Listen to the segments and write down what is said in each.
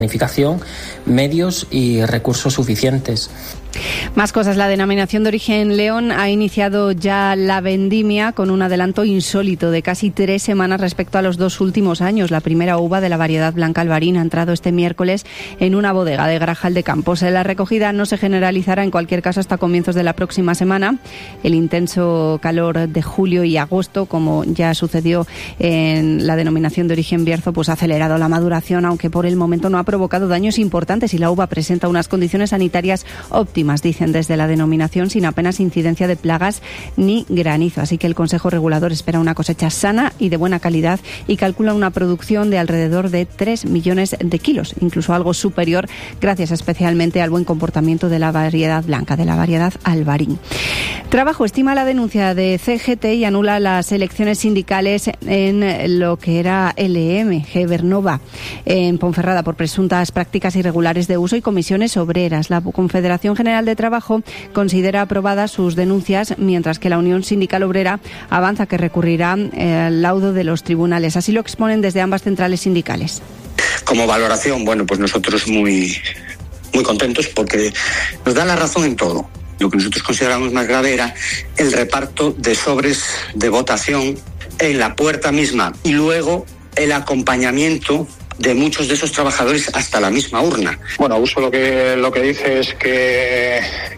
planificación, medios y recursos suficientes. Más cosas. La denominación de origen León ha iniciado ya la vendimia con un adelanto insólito de casi 3 semanas respecto a los 2 últimos años. La primera uva de la variedad blanca Alvarín ha entrado este miércoles en una bodega de Grajal de Campos. La recogida no se generalizará en cualquier caso hasta comienzos de la próxima semana. El intenso calor de julio y agosto, como ya sucedió en la denominación de origen Bierzo, pues ha acelerado la maduración, aunque por el momento no ha provocado daños importantes y la uva presenta unas condiciones sanitarias óptimas, dicen desde la denominación, sin apenas incidencia de plagas ni granizo. Así que el Consejo Regulador espera una cosecha sana y de buena calidad y calcula una producción de alrededor de 3 millones de kilos, incluso algo superior, gracias especialmente al buen comportamiento de la variedad blanca, de la variedad Alvarín. Trabajo estima la denuncia de CGT y anula las elecciones sindicales en lo que era LM, Gebernova, en Ponferrada, por presuntas prácticas irregulares de uso y comisiones obreras. La Confederación General de Trabajo considera aprobadas sus denuncias, mientras que la Unión Sindical Obrera avanza que recurrirá al laudo de los tribunales. Así lo exponen desde ambas centrales sindicales. Como valoración, bueno, pues nosotros muy contentos porque nos dan la razón en todo. Lo que nosotros consideramos más grave era el reparto de sobres de votación en la puerta misma y luego el acompañamiento de muchos de esos trabajadores hasta la misma urna. Bueno, Uso lo que dice es que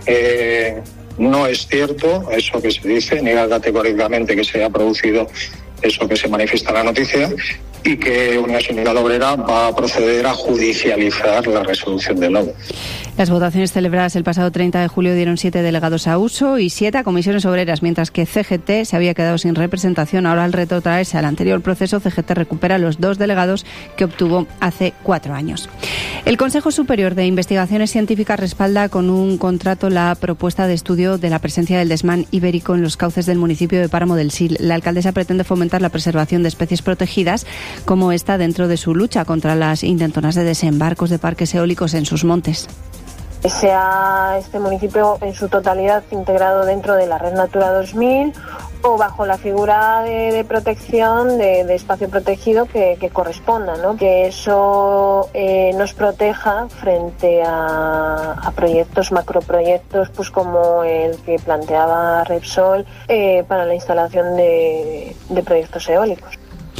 no es cierto eso que se dice, niega categóricamente que se haya producido eso que se manifiesta en la noticia y que Unión Sindical Obrera va a proceder a judicializar la resolución del laudo. Las votaciones celebradas el pasado 30 de julio dieron 7 delegados a Uso y 7 a comisiones obreras, mientras que CGT se había quedado sin representación. Ahora, al retrotraerse al anterior proceso, CGT recupera los 2 delegados que obtuvo hace 4 años. El Consejo Superior de Investigaciones Científicas respalda con un contrato la propuesta de estudio de la presencia del desmán ibérico en los cauces del municipio de Páramo del Sil. La alcaldesa pretende fomentar la preservación de especies protegidas como esta dentro de su lucha contra las intentonas de desembarcos de parques eólicos en sus montes. Sea este municipio en su totalidad integrado dentro de la Red Natura 2000 o bajo la figura de protección de espacio protegido que corresponda, ¿no? Que eso nos proteja frente a proyectos, macroproyectos, pues como el que planteaba Repsol para la instalación de proyectos eólicos.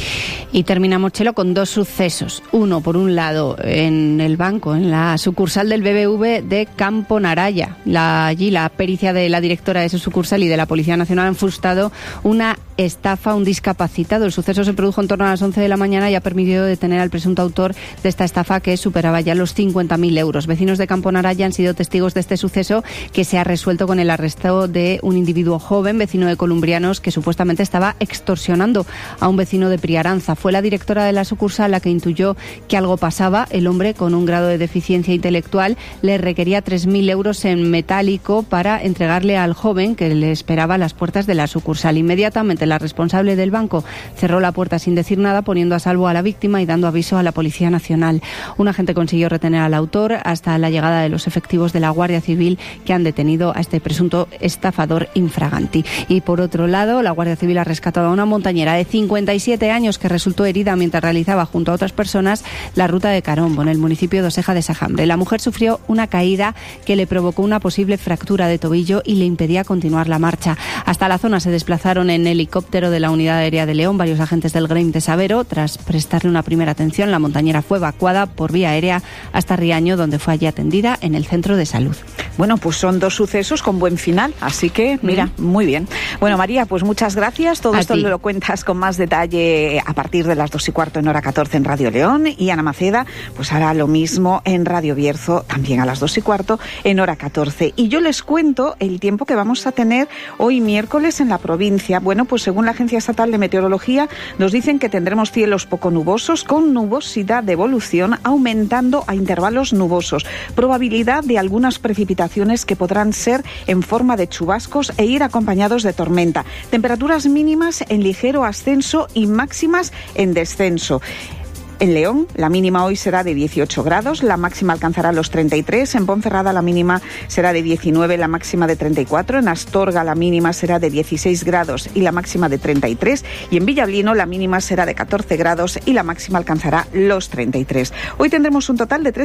Y terminamos, Chelo, con 2 sucesos. Uno, por un lado, en el banco, en la sucursal del BBV de Campo Naraya. Allí la pericia de la directora de esa sucursal y de la Policía Nacional han frustrado una estafa a un discapacitado. El suceso se produjo en torno a las 11 de la mañana y ha permitido detener al presunto autor de esta estafa, que superaba ya los 50.000 euros. Vecinos de Campo Naraya han sido testigos de este suceso, que se ha resuelto con el arresto de un individuo joven, vecino de Columbrianos, que supuestamente estaba extorsionando a un vecino de Priaranza. Fue la directora de la sucursal la que intuyó que algo pasaba. El hombre, con un grado de deficiencia intelectual, le requería 3.000 euros en metálico para entregarle al joven que le esperaba a las puertas de la sucursal. Inmediatamente la responsable del banco cerró la puerta sin decir nada, poniendo a salvo a la víctima y dando aviso a la Policía Nacional. Un agente consiguió retener al autor hasta la llegada de los efectivos de la Guardia Civil, que han detenido a este presunto estafador infraganti. Y por otro lado, la Guardia Civil ha rescatado a una montañera de 57 años que resultó herida mientras realizaba junto a otras personas la ruta de Carombo, en el municipio de Oseja de Sajambre. La mujer sufrió una caída que le provocó una posible fractura de tobillo y le impedía continuar la marcha. Hasta la zona se desplazaron en helicóptero de la Unidad Aérea de León varios agentes del GREIM de Sabero. Tras prestarle una primera atención, la montañera fue evacuada por vía aérea hasta Riaño, donde fue allí atendida en el centro de salud. Bueno, pues son 2 sucesos con buen final, así que, mira, muy bien. Bueno, María, pues muchas gracias. Todo esto lo cuentas con más detalle a partir de las 2:15 en Hora 14 en Radio León, y Ana Maceda pues hará lo mismo en Radio Bierzo, también a las 2:15 en Hora 14. Y yo les cuento el tiempo que vamos a tener hoy miércoles en la provincia. Bueno, pues según la Agencia Estatal de Meteorología, nos dicen que tendremos cielos poco nubosos con nubosidad de evolución aumentando a intervalos nubosos. Probabilidad de algunas precipitaciones que podrán ser en forma de chubascos e ir acompañados de tormenta. Temperaturas mínimas en ligero ascenso y máximas en descenso. En León, la mínima hoy será de 18 grados, la máxima alcanzará los 33. En Ponferrada, la mínima será de 19, la máxima de 34. En Astorga, la mínima será de 16 grados y la máxima de 33. Y en Villablino, la mínima será de 14 grados y la máxima alcanzará los 33. Hoy tendremos un total de